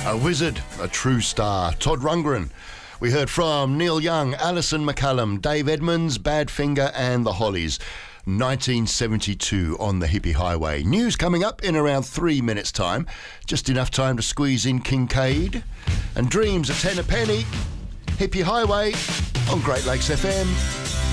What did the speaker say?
A wizard, a true star, Todd Rundgren. We heard from Neil Young, Alison McCallum, Dave Edmunds, Badfinger and the Hollies. 1972 on the Hippie Highway. News coming up in around 3 minutes' time. Just enough time to squeeze in Kincaid. And Dreams at 10 a penny. Hippie Highway on Great Lakes FM.